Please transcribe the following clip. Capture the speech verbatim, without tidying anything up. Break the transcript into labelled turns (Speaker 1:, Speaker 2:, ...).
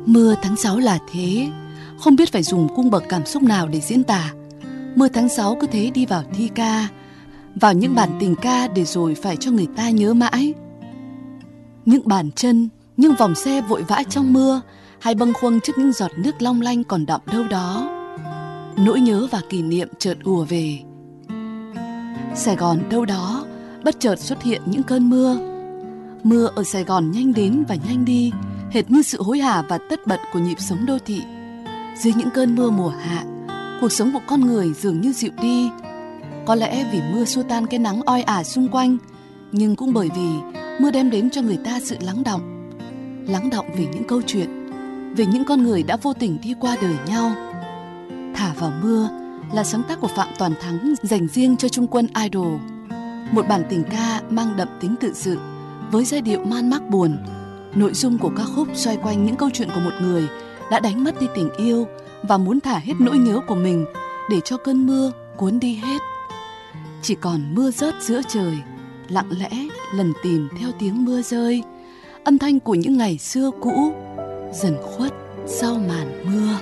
Speaker 1: Mưa tháng sáu là thế, không biết phải dùng cung bậc cảm xúc nào để diễn tả. Mưa tháng sáu cứ thế đi vào thi ca, vào những bản tình ca để rồi phải cho người ta nhớ mãi. Những bàn chân, những vòng xe vội vã trong mưa, hay bâng khuâng trước những giọt nước long lanh còn đọng đâu đó. Nỗi nhớ và kỷ niệm chợt ùa về. Sài Gòn đâu đó bất chợt xuất hiện những cơn mưa. Mưa ở Sài Gòn nhanh đến và nhanh đi, hệt như sự hối hả và tất bật của nhịp sống đô thị. Dưới những cơn mưa mùa hạ, cuộc sống của con người dường như dịu đi. Có lẽ vì mưa xua tan cái nắng oi ả xung quanh, nhưng cũng bởi vì mưa đem đến cho người ta sự lắng đọng. Lắng đọng về những câu chuyện, về những con người đã vô tình đi qua đời nhau. Thả vào mưa là sáng tác của Phạm Toàn Thắng dành riêng cho Trung Quân Idol. Một bản tình ca mang đậm tính tự sự, với giai điệu man mác buồn. Nội dung của ca khúc xoay quanh những câu chuyện của một người đã đánh mất đi tình yêu và muốn thả hết nỗi nhớ của mình để cho cơn mưa cuốn đi hết. Chỉ còn mưa rớt giữa trời, lặng lẽ lần tìm theo tiếng mưa rơi. Âm thanh của những ngày xưa cũ dần khuất sau màn mưa.